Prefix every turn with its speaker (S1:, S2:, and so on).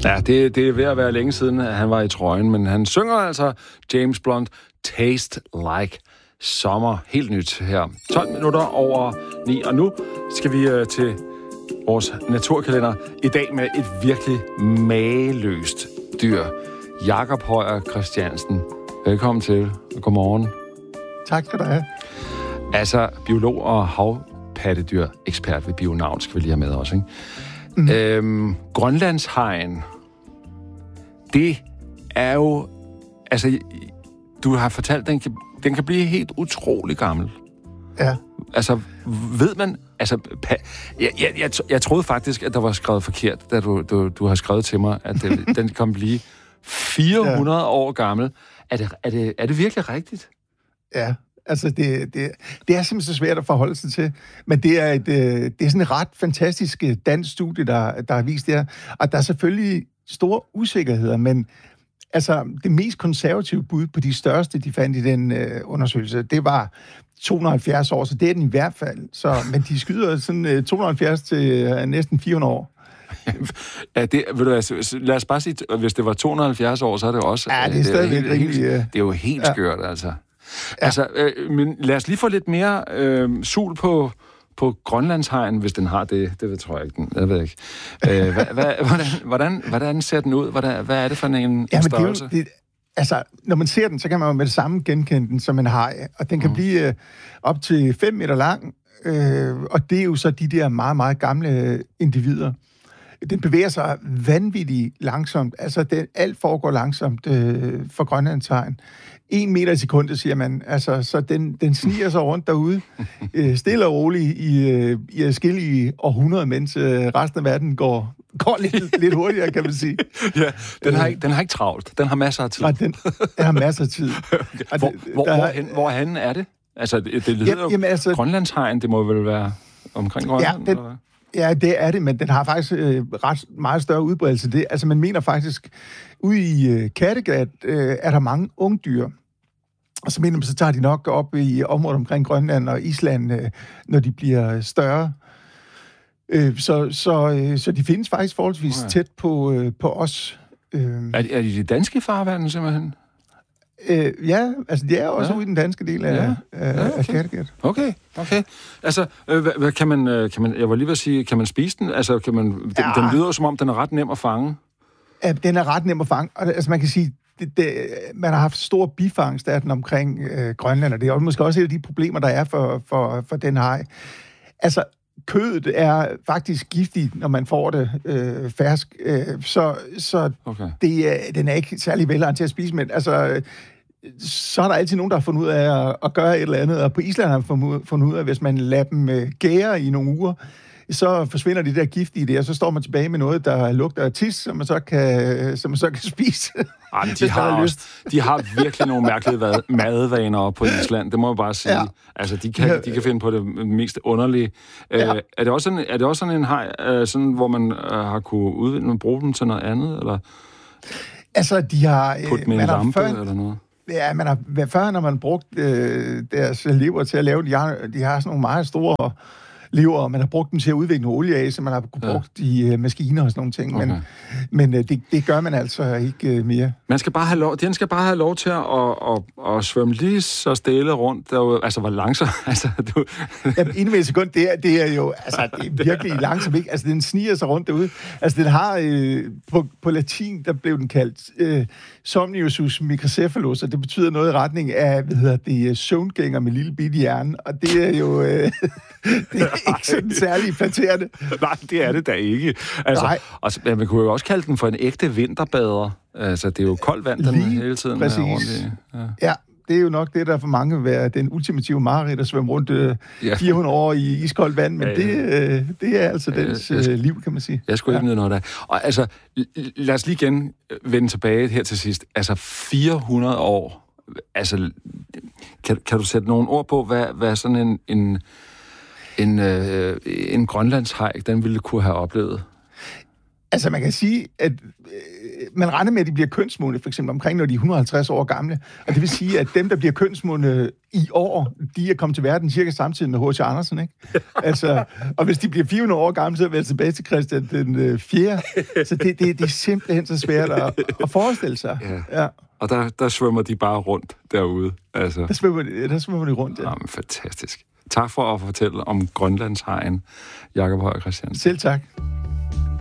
S1: Ja, det er ved at være længe siden, at han var i trøjen, men han synger altså James Blunt, Taste Like Summer. Helt nyt her. 12 minutter over 9, og nu skal vi til vores naturkalender i dag med et virkelig mageløst dyr. Jakob Højer Christiansen. Velkommen til, og godmorgen.
S2: Tak skal du have.
S1: Altså, biolog og havpattedyr, ekspert ved Bionavn, skal vi lige have med os, ikke? Grønlandshajen, det er jo... Altså, du har fortalt, den kan blive helt utrolig gammel.
S2: Ja.
S1: Altså, ved man... Altså, jeg troede faktisk, at der var skrevet forkert, da du har skrevet til mig, at den kan blive 400 år gammel. Er det virkelig rigtigt?
S2: Ja, altså det er simpelthen så svært at forholde sig til, men det er sådan et ret fantastisk dansk studie, der har vist det her, og der er selvfølgelig store usikkerheder, men altså det mest konservative bud på de største, de fandt i den undersøgelse, det var 270 år, så det er den i hvert fald. Men de skyder sådan 270 til næsten 400 år.
S1: Ja, ved du hvad, lad os bare sige, hvis det var 270 år, så er det jo også...
S2: Ja, det er stadigvæk rigtig...
S1: Det er jo helt skørt, altså. Ja. Altså, men lad os lige få lidt mere sul på Grønlandshajen, hvis den har det. Det tror jeg ikke. Jeg ved ikke. Hvordan ser den ud? Hvad er det for en størrelse?
S2: Altså, når man ser den, så kan man jo med det samme genkende den som en haj. Og den kan blive op til 5 meter lang. Og det er jo så de der meget, meget gamle individer. Den bevæger sig vanvittigt langsomt. Altså, alt foregår langsomt for Grønlandshajen. 1 meter i sekundet, siger man. Altså, så den sniger sig rundt derude, stille og roligt i adskillige århundreder, mens resten af verden går lidt hurtigere, kan man sige. Ja,
S1: den har ikke travlt. Den har masser af tid.
S2: Nej, den har masser af tid.
S1: Okay. Hvorhen er det? Altså, det hedder jo Grønlandshajen, det må vel være omkring Grønland?
S2: Ja, det er det, men den har faktisk ret meget større udbredelse. Det, altså, man mener faktisk, ude i Kattegat er der mange ungdyr, og så mener man, så tager de nok op i området omkring Grønland og Island, når de bliver større. Så de findes faktisk forholdsvis tæt på os.
S1: Er de danske farvande, simpelthen?
S2: Ja, altså det er også ude i den danske del af Kattegat.
S1: Okay. Altså, kan man, jeg var lige ved at sige, kan man spise den? Altså, den lyder jo som om, den er ret nem at fange.
S2: Ja, den er ret nem at fange. Og, altså, man kan sige, man har haft stor bifangst af den omkring Grønland, og det er måske også et af de problemer, der er for den haj. Altså, kødet er faktisk giftigt, når man får det fersk, så den er ikke særlig velegnet til at spise, men altså, så er der altid nogen, der har fundet ud af at gøre et eller andet, og på Island har man fundet ud af, at hvis man lader dem gære i nogle uger, så forsvinder de der gift i det, og så står man tilbage med noget, der lugter af tis, som man så kan spise.
S1: Jamen, de har virkelig nogle mærkelige madvaner på Island, det må jeg bare sige. Ja. Altså, de kan finde på det mest underlige. Ja. Er det også sådan en haj, sådan, hvor man har kunne bruge dem til noget andet, eller?
S2: Altså, de har...
S1: Putte med en lampe, eller noget?
S2: Ja, før når man brugt deres lever til at lave, de har sådan nogle meget store lever, og man har brugt dem til at udvikle olie af, så man har brugt i maskiner og sådan nogle ting. Okay. Men det gør man altså ikke mere.
S1: Den skal bare have lov til at svømme lige så stille rundt derude. Altså, hvor langsomt? Altså,
S2: Jamen, inden ved et sekund, det er jo altså, det er virkelig langsomt, ikke? Altså, den sniger sig rundt derude. Altså, den har på latin, der blev den kaldt Somniusus microcephalus, og det betyder noget i retning af, søvngænger med lille bitte hjerne, og det er jo... det er ikke sådan særlig flatterende.
S1: Nej, det er det da ikke. Altså, og man kunne jo også kalde den for en ægte vinterbader. Altså, det er jo koldt vand, den hele tiden.
S2: Præcis.
S1: Rundt i.
S2: Ja, det er jo nok det, der for mange vil være den ultimative mareridt at svømme rundt 400 år i iskoldt vand, men det er altså dens liv, kan man sige. Jeg
S1: skulle ikke noget der. Og altså, lad os lige igen vende tilbage her til sidst. Altså, 400 år. Altså, kan du sætte nogle ord på, hvad sådan en grønlandshaj, den ville kunne have oplevet?
S2: Altså, man kan sige, at man regner med, at de bliver kønsmodne, for eksempel omkring, når de er 150 år gamle. Og det vil sige, at dem, der bliver kønsmodne i år, de er kommet til verden cirka samtidig med H.C. Andersen, ikke? Altså, og hvis de bliver 400 år gamle, så er vi tilbage til Christian den 4. Så det er simpelthen så svært at forestille sig. Ja.
S1: Og der svømmer de bare rundt derude. Altså.
S2: Der svømmer de rundt, ja.
S1: Jamen, fantastisk. Tak for at fortælle om Grønlandshegn, Jakob Høyer Christiansen.
S2: Selv tak.